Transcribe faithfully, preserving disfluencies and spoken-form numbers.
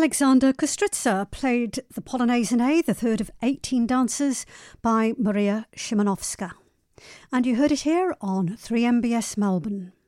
Alexander Kustritsa played the Polonaise in A, the third of eighteen dances by Maria Szymanowska. And you heard it here on three M B S Melbourne.